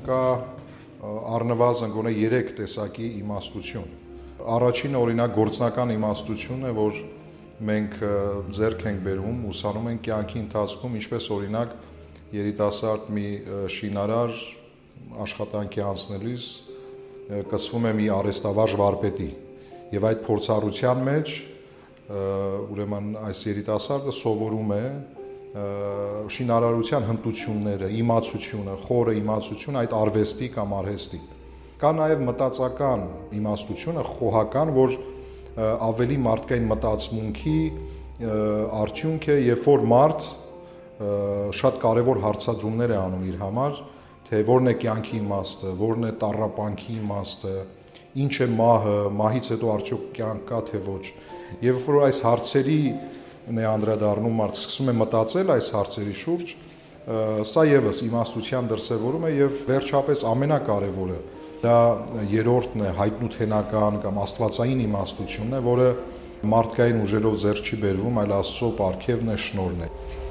կա առնվազն գոնե 3 տեսակի իմաստություն։ Առաջինը օրինակ գործնական իմաստությունն է, որ մենք ձեռք ենք բերում, ուսանում ենք կյանքի ընթացքում, ինչպես օրինակ երիտասարդ մի շինարար աշխատանքի անցնելիս կցվում է մի արհեստավարժ վարպետի եւ այդ փորձառության մեջ ուրեմն այս երիտասարդը սովորում է շինարարության հմտությունները, իմացությունը, խորը իմացությունը այդ արվեստի կամ արհեստի։ Կա նաև մտածական իմաստությունը, խոհական, որ ավելի մարդկային մտածմունքի արդյունք է, երբ որ մարդ շատ կարևոր հարցադրումներ է անում իր համար, թե որն է կյանքի իմաստը, որն է տառապանքի իմաստը, ինչ է մահը, մահից հետո արդյոք կյանք կա թե ոչ։ Եվ որ այս հարցերի է անդրադառնում մարդ սկսում է մտածել այս հարցերի շուրջ, սա եւս իմաստության դրսևորում է եւ վերջապես ամենակարևորը դա երրորդն է հայտնութենական կամ աստվածային իմաստությունն է, որը մարդկային ուժերով ձեռք չի բերվում, այլ Աստծո պարգևն է, շնորհն է։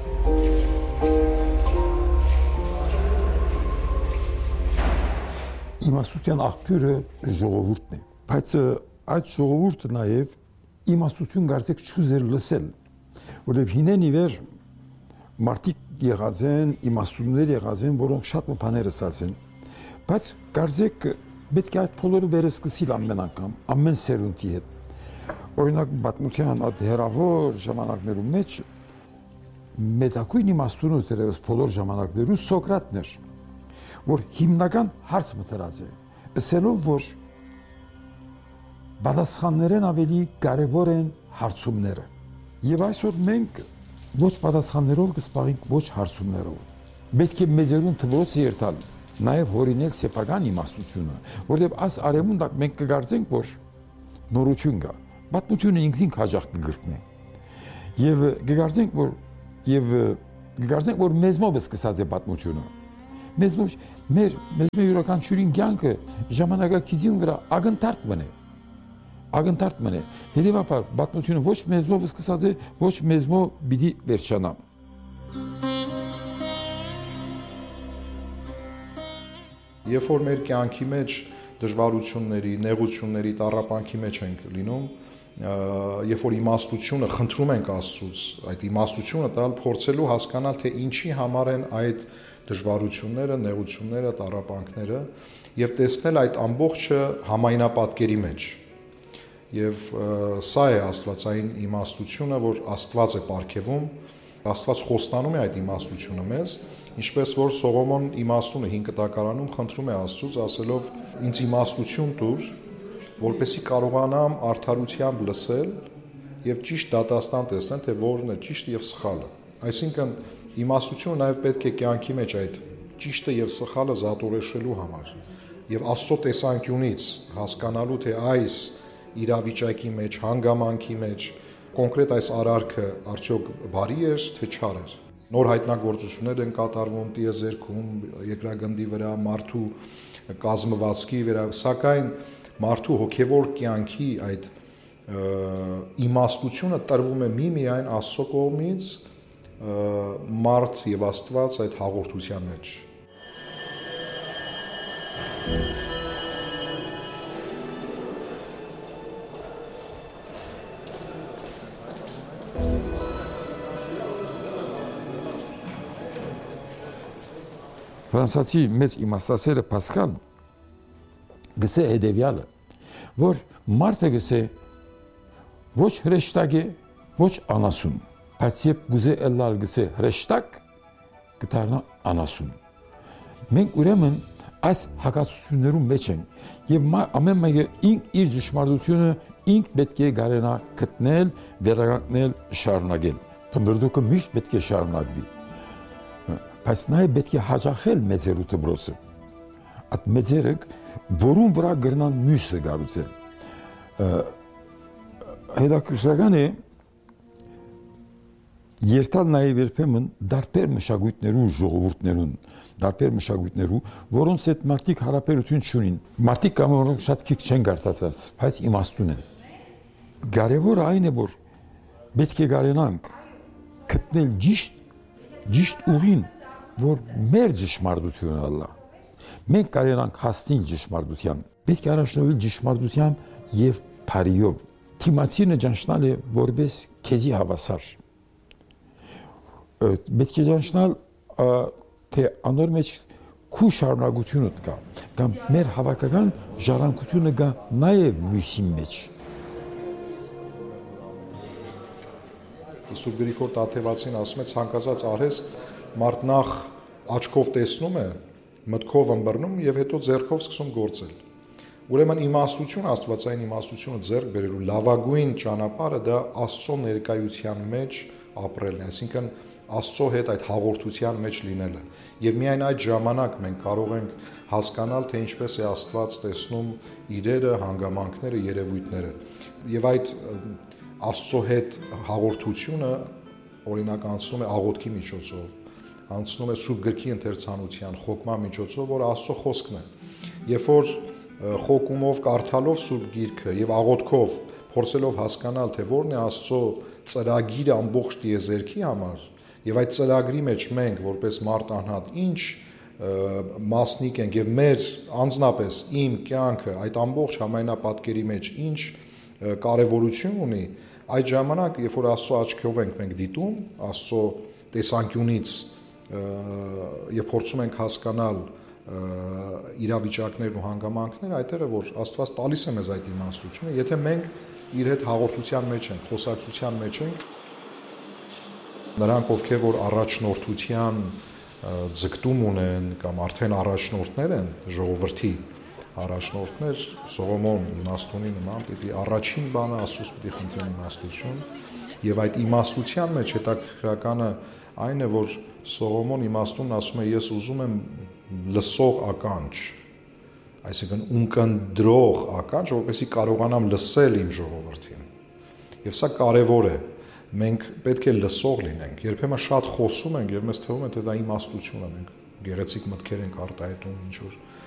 Իմաստության աղբյուրը ժողովուրդն է, բայց այդ ժողովուրդը նաև իմաստություն կարծեք չուզեր լսել, որովհետև հինեն ի վեր մարդիկ եղած են, իմաստուններ եղած են, որոնք շատ բաներ ասած են, բայց կարծեք պետք է այդ բոլորը վերսկսել ամեն անգամ, ամեն սերունդի հետ։ Օրինակ պատմության այդ հերավոր ժամանակներում մեջ մեծակույն իմաստունը դերևս բոլոր ժամանակներում Սոկրատն էր, որ հիմնական հարց մտած է, ասելով որ պատասխաններն ավելի կարևոր են հարցումները։ Եվ այսօր մենք ոչ պատասխաններով կսպաղենք, ոչ հարցումներով։ Պետք է մեծերուն թվոց երթալ, նաև հորինել սեփական իմաստությունը, որովհետև այս արևմուտք մենք կգործենք, որ նորություն կա, պատմությունը ինքնին հաջող կգրկնի։ Եվ կգործենք, որ մեզմով է սկսած է պատմությունը։ Մեզմով յուրաքանչյուրին կյանքը ժամանակակիցին վրա ակնթարթ մնե։ Հետևաբար պատմությունը ոչ մեզմով սկսած է, ոչ մեզմով պիտի վերջանա։ Երբ որ մեր կյանքի մեջ դժվարությունների, նեղությունների, տառապանքի մեջ ենք լինում, երբ որ իմաստությունը խնդրում ենք Աստծուց, այդ իմաստությունը տալ փորձելու հասկանալ, թե ինչի համար են այդ դժվարությունները, նեղությունները, տառապանքները եւ տեսնել այդ ամբողջը համայնապատկերի մեջ։ Եվ սա է աստվածային իմաստությունը, որ Աստված է պարգևում, Աստված խոստանում է այդ իմաստությունը մեզ, ինչպես որ Սողոմոն իմաստունը 5 կտակարանում խնդրում է Աստծուց, ասելով. «Ինձ իմաստություն տուր, որպեսզի կարողանամ արդարությամբ լսել եւ ճիշտ դատաստան տեսնել, թե որն է ճիշտ եւ սխալը»։ Այսինքն իմաստությունը նաեւ պետք է կյանքի մեջ այդ ճիշտը եւ սխալը զատորոշելու համար եւ Աստծո տեսանկյունից հասկանալու, թե այս իրավիճակի մեջ, հանգամանքի մեջ կոնկրետ այս արարքը արդյոք բարի էր, թե չար էր։ Նոր հայտնագործություններ են կատարվում տիեզերքում, երկրագնդի վրա, մարդու կազմվածքի վրա, սակայն մարդու հոգևոր կյանքի այդ իմաստությունը տրվում է միմիայն Աստծո կողմից, մարդ եւ Աստված այդ հաղորդության մեջ։ Ֆրանսիացի մեծ իմաստասերը Պասկալ գսե հետևյալը, որ մարդը գսե ոչ հրեշտակ է, ոչ անասուն, բայց երբ գուզե ելալ գսե հրեշտակ, կդառնա անասուն։ Մենք ուրեմն այս հակասություններում մեջ ենք եւ ամեն մեկը իր ճշմարտությունը ինք պետք է գարենա գտնել, վերականգնել, շարունակել։ Փնտրդուկը միշտ պետք է շարունակվի։ Բայց նաև պետք է հաջախել մեծերու դբրոցը։ Այդ մեծերը որուն վրա գրնան մյուսը գարուցել։ Հետաքրքրական է երթալ նաև երբեմն դարբեր մշակույթներու ժողովուրդներուն, դարբեր մշակույթներու, որոնց հետ մարդիկ հարաբերություն չունին։ Մարդիկ կամ որոնք շատ քիչ չեն գարտացած, բայց իմաստուն են։ Կարևորը այն է, որ պետք է գարենանք գտնել ճիշտ ուղին, որ մեր ճշմարտությունը ալա։ Մենք կարող ենք հասնել ճշմարտության։ Պետք է առաջնորդել ճշմարտությամբ եւ բարիով։ Թիմացինը ճանչնալ է որպես քեզի հավասար։ Պետք է ճանչնալ թե անոր մեջ քու շարունակությունը կա, կամ մեր հավաքական ժառանգությունը կա նաեւ մյուսի մեջ։ Սուրբ Գրիգոր Տաթևացին ասում է ցանկացած արհեստ մարդ նախ աչքով տեսնում է, մտքով ըմբռնում եւ հետո ձեռքով սկսում գործել։ Ուրեմն իմաստություն, աստվածային իմաստությունը ձեռք բերելու լավագույն ճանապարհը դա Աստծո ներկայության մեջ ապրելն է, այսինքն Աստծո հետ այդ հաղորդության մեջ լինելը։ Եվ միայն այդ ժամանակ մենք կարող ենք հասկանալ, թե ինչպես է Աստված տեսնում իրերը, հանգամանքները, երևույթները։ Եվ այդ Աստծո հետ հաղորդությունը օրինակ անցնում է աղոթքի միջոցով, անցնում է Սուրբ Գրքի ընթերցանության, խոկման միջոցով, որ Աստծո խոսքն է։ Երբ որ խոկումով, կարդալով Սուրբ Գիրքը եւ աղոթքով փորձելով հասկանալ, թե որն է Աստծո ծրագիրը ամբողջ տիեզերքի համար, եւ այդ ծրագրի մեջ մենք որպես մարդ անհատ ինչ մասնիկ ենք եւ մեր անձնապես իմ կյանքը այդ ամբողջ համայնապատկերի մեջ ինչ կարևորություն ունի, այդ ժամանակ, երբ որ Աստծո աչքով ենք մենք դիտում, Աստծո տեսանկյունից եւ փորձում ենք հասկանալ իրավիճակներն ու հանգամանքները, այդտեղ է որ Աստված տալիս է մեզ այդ իմաստությունը, եթե մենք իր հետ հաղորդության մեջ ենք, խոսակցության մեջ ենք, նրանք ովքեր որ առաջնորդության ձգտում ունեն կամ արդեն առաջնորդներ են ժողովրդի առաջնորդներ Սողոմոն իմաստունի նման պիտի առաջին բանը Աստծուց պիտի խնդրեն իմաստություն եւ այդ իմաստության մեջ հետաքրքրականը այն է որ Սողոմոն իմաստունն ասում է ես ուզում եմ լսող ականջ այսինքն ունկնդրող ականջ որպեսզի կարողանամ լսել իմ ժողովրդին եւ սա կարեւոր է մենք պետք է լսող լինենք երբեմն շատ խոսում ենք եւ մեզ թվում է թե դա իմաստություն է մենք գեղեցիկ մտքեր ենք արտահայտում ինչ որ